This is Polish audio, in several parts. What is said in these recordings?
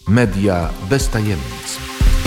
Media bez tajemnic.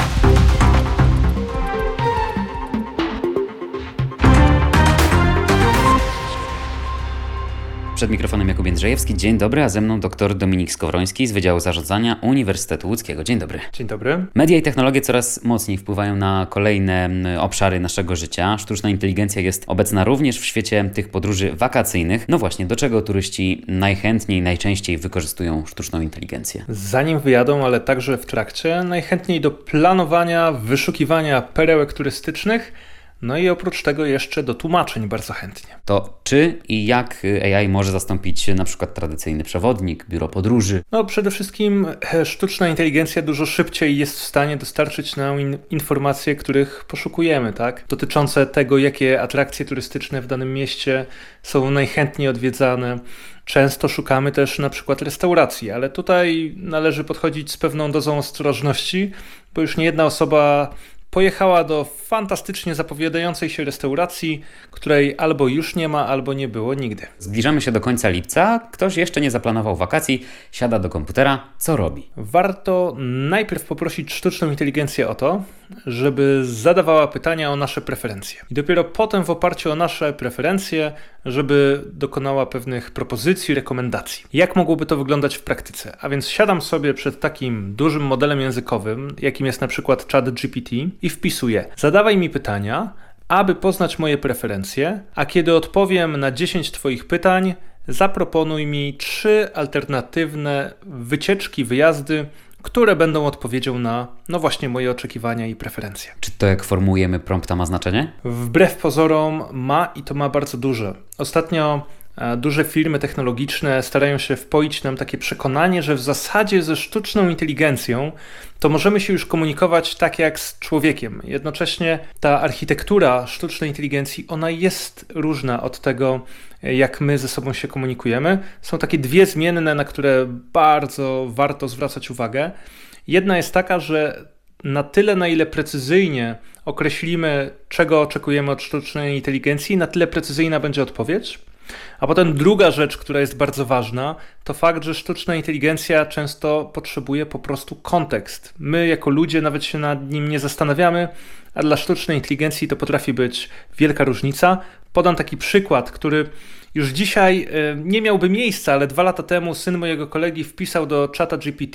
Przed mikrofonem Jakub Jędrzejewski. Dzień dobry, a ze mną dr Dominik Skowroński z Wydziału Zarządzania Uniwersytetu Łódzkiego. Dzień dobry. Dzień dobry. Media i technologie coraz mocniej wpływają na kolejne obszary naszego życia. Sztuczna inteligencja jest obecna również w świecie tych podróży wakacyjnych. No właśnie, do czego turyści najchętniej, najczęściej wykorzystują sztuczną inteligencję? Zanim wyjadą, ale także w trakcie, najchętniej do planowania, wyszukiwania perełek turystycznych, no i oprócz tego jeszcze do tłumaczeń bardzo chętnie. To czy i jak AI może zastąpić na przykład tradycyjny przewodnik, biuro podróży? No przede wszystkim sztuczna inteligencja dużo szybciej jest w stanie dostarczyć nam informacje, których poszukujemy, tak? Dotyczące tego, jakie atrakcje turystyczne w danym mieście są najchętniej odwiedzane. Często szukamy też na przykład restauracji, ale tutaj należy podchodzić z pewną dozą ostrożności, bo już nie jedna osoba pojechała do fantastycznie zapowiadającej się restauracji, której albo już nie ma, albo nie było nigdy. Zbliżamy się do końca lipca. Ktoś jeszcze nie zaplanował wakacji, siada do komputera. Co robi? Warto najpierw poprosić sztuczną inteligencję o to, żeby zadawała pytania o nasze preferencje. I dopiero potem w oparciu o nasze preferencje, żeby dokonała pewnych propozycji, rekomendacji. Jak mogłoby to wyglądać w praktyce? A więc siadam sobie przed takim dużym modelem językowym, jakim jest na przykład ChatGPT i wpisuję: zadawaj mi pytania, aby poznać moje preferencje, a kiedy odpowiem na 10 Twoich pytań, zaproponuj mi 3 alternatywne wycieczki, wyjazdy, które będą odpowiedzią na, no właśnie, moje oczekiwania i preferencje. Czy to, jak formułujemy prompta, ma znaczenie? Wbrew pozorom ma, i to ma bardzo duże. Ostatnio duże firmy technologiczne starają się wpoić nam takie przekonanie, że w zasadzie ze sztuczną inteligencją to możemy się już komunikować tak jak z człowiekiem. Jednocześnie ta architektura sztucznej inteligencji, ona jest różna od tego, jak my ze sobą się komunikujemy. Są takie dwie zmienne, na które bardzo warto zwracać uwagę. Jedna jest taka, że na tyle, na ile precyzyjnie określimy, czego oczekujemy od sztucznej inteligencji, na tyle precyzyjna będzie odpowiedź. A potem druga rzecz, która jest bardzo ważna, to fakt, że sztuczna inteligencja często potrzebuje po prostu kontekst. My jako ludzie nawet się nad nim nie zastanawiamy, a dla sztucznej inteligencji to potrafi być wielka różnica. Podam taki przykład, który już dzisiaj nie miałby miejsca, ale 2 lata temu syn mojego kolegi wpisał do ChatGPT,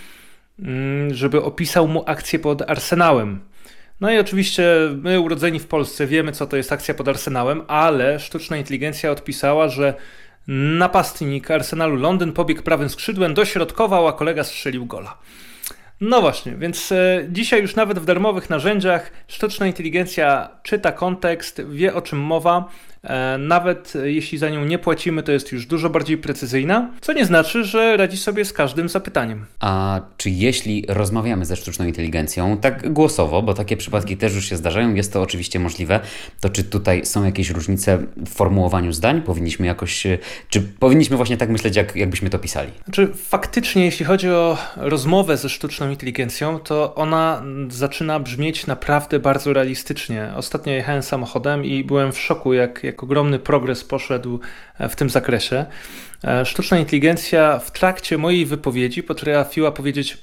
żeby opisał mu akcję pod Arsenałem. No i oczywiście my, urodzeni w Polsce, wiemy, co to jest akcja pod Arsenałem, ale sztuczna inteligencja odpisała, że napastnik Arsenalu Londyn pobiegł prawym skrzydłem, dośrodkował, a kolega strzelił gola. No właśnie, więc dzisiaj już nawet w darmowych narzędziach sztuczna inteligencja czyta kontekst, wie, o czym mowa. Nawet jeśli za nią nie płacimy, to jest już dużo bardziej precyzyjna, co nie znaczy, że radzi sobie z każdym zapytaniem. A czy jeśli rozmawiamy ze sztuczną inteligencją, tak głosowo, bo takie przypadki też już się zdarzają, jest to oczywiście możliwe, to czy tutaj są jakieś różnice w formułowaniu zdań? Czy powinniśmy właśnie tak myśleć, jakbyśmy to pisali? Znaczy, faktycznie, jeśli chodzi o rozmowę ze sztuczną inteligencją, to ona zaczyna brzmieć naprawdę bardzo realistycznie. Ostatnio jechałem samochodem i byłem w szoku, jak ogromny progres poszedł w tym zakresie. Sztuczna inteligencja w trakcie mojej wypowiedzi potrafiła powiedzieć: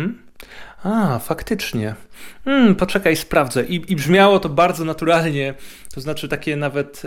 faktycznie, poczekaj, sprawdzę. I brzmiało to bardzo naturalnie, to znaczy takie nawet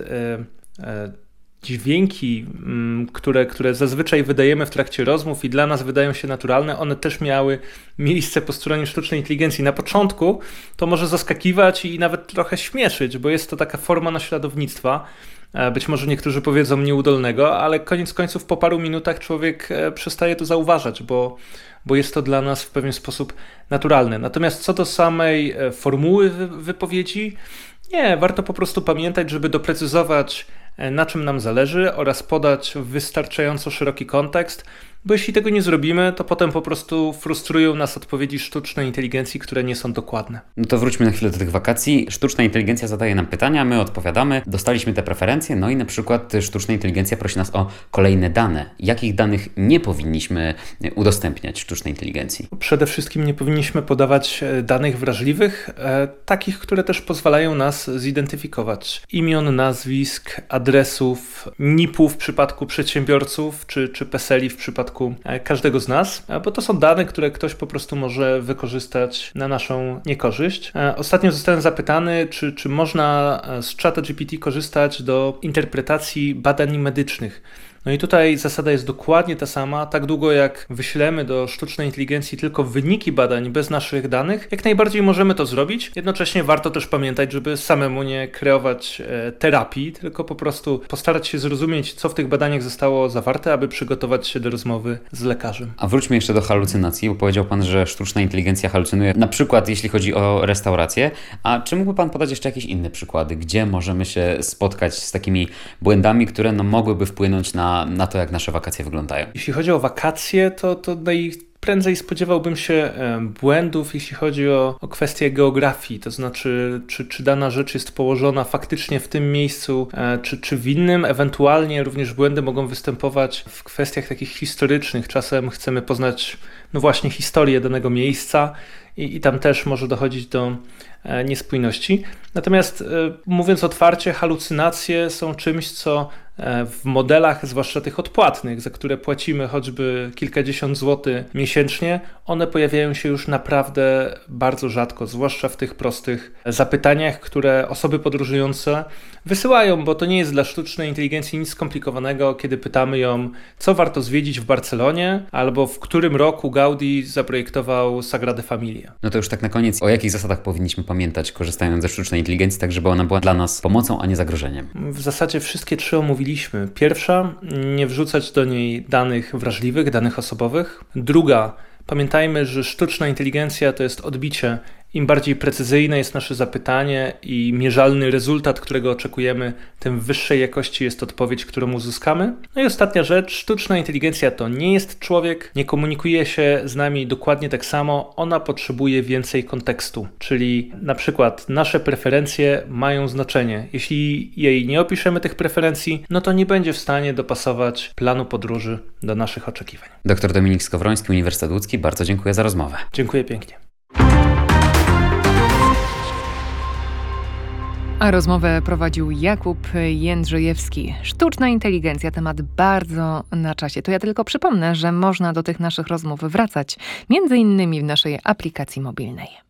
dźwięki, które zazwyczaj wydajemy w trakcie rozmów i dla nas wydają się naturalne, one też miały miejsce po stronie sztucznej inteligencji. Na początku to może zaskakiwać i nawet trochę śmieszyć, bo jest to taka forma naśladownictwa, być może niektórzy powiedzą nieudolnego, ale koniec końców po paru minutach człowiek przestaje to zauważać, bo jest to dla nas w pewien sposób naturalne. Natomiast co do samej formuły wypowiedzi, nie, warto po prostu pamiętać, żeby doprecyzować, na czym nam zależy, oraz podać wystarczająco szeroki kontekst, bo jeśli tego nie zrobimy, to potem po prostu frustrują nas odpowiedzi sztucznej inteligencji, które nie są dokładne. No to wróćmy na chwilę do tych wakacji. Sztuczna inteligencja zadaje nam pytania, my odpowiadamy, dostaliśmy te preferencje, no i na przykład sztuczna inteligencja prosi nas o kolejne dane. Jakich danych nie powinniśmy udostępniać sztucznej inteligencji? Przede wszystkim nie powinniśmy podawać danych wrażliwych, takich, które też pozwalają nas zidentyfikować. Imion, nazwisk, adresów, NIP-ów w przypadku przedsiębiorców, czy PESEL-i w przypadku przypadku każdego z nas, bo to są dane, które ktoś po prostu może wykorzystać na naszą niekorzyść. Ostatnio zostałem zapytany, czy można z ChatGPT korzystać do interpretacji badań medycznych. No i tutaj zasada jest dokładnie ta sama. Tak długo jak wyślemy do sztucznej inteligencji tylko wyniki badań bez naszych danych, jak najbardziej możemy to zrobić. Jednocześnie warto też pamiętać, żeby samemu nie kreować terapii, tylko po prostu postarać się zrozumieć, co w tych badaniach zostało zawarte, aby przygotować się do rozmowy z lekarzem. A wróćmy jeszcze do halucynacji, bo powiedział Pan, że sztuczna inteligencja halucynuje, na przykład jeśli chodzi o restaurację. A czy mógłby Pan podać jeszcze jakieś inne przykłady, gdzie możemy się spotkać z takimi błędami, które mogłyby wpłynąć na to, jak nasze wakacje wyglądają? Jeśli chodzi o wakacje, to prędzej spodziewałbym się błędów, jeśli chodzi o kwestię geografii, to znaczy, czy dana rzecz jest położona faktycznie w tym miejscu, czy w innym. Ewentualnie również błędy mogą występować w kwestiach takich historycznych. Czasem chcemy poznać, no właśnie, historię danego miejsca i tam też może dochodzić do niespójności. Natomiast mówiąc otwarcie, halucynacje są czymś, co w modelach, zwłaszcza tych odpłatnych, za które płacimy choćby kilkadziesiąt złotych miesięcznie, one pojawiają się już naprawdę bardzo rzadko, zwłaszcza w tych prostych zapytaniach, które osoby podróżujące wysyłają, bo to nie jest dla sztucznej inteligencji nic skomplikowanego, kiedy pytamy ją, co warto zwiedzić w Barcelonie, albo w którym roku Gaudí zaprojektował Sagradę Familię. No to już tak na koniec, o jakich zasadach powinniśmy pamiętać, korzystając ze sztucznej inteligencji, tak żeby ona była dla nas pomocą, a nie zagrożeniem? W zasadzie wszystkie trzy omówiliśmy. Pierwsza, nie wrzucać do niej danych wrażliwych, danych osobowych. Druga, pamiętajmy, że sztuczna inteligencja to jest odbicie. Im bardziej precyzyjne jest nasze zapytanie i mierzalny rezultat, którego oczekujemy, tym wyższej jakości jest odpowiedź, którą uzyskamy. No i ostatnia rzecz, sztuczna inteligencja to nie jest człowiek, nie komunikuje się z nami dokładnie tak samo, ona potrzebuje więcej kontekstu, czyli na przykład nasze preferencje mają znaczenie. Jeśli jej nie opiszemy tych preferencji, no to nie będzie w stanie dopasować planu podróży do naszych oczekiwań. Dr Dominik Skowroński, Uniwersytet Łódzki, bardzo dziękuję za rozmowę. Dziękuję pięknie. A rozmowę prowadził Jakub Jędrzejewski. Sztuczna inteligencja, temat bardzo na czasie. To ja tylko przypomnę, że można do tych naszych rozmów wracać, między innymi w naszej aplikacji mobilnej.